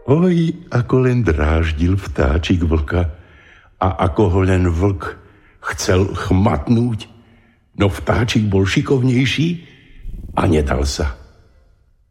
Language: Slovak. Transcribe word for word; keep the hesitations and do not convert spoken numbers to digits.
Oj, ako len dráždil vtáčik vlka a ako ho len vlk chcel chmatnúť, no vtáčik bol šikovnejší a nedal sa.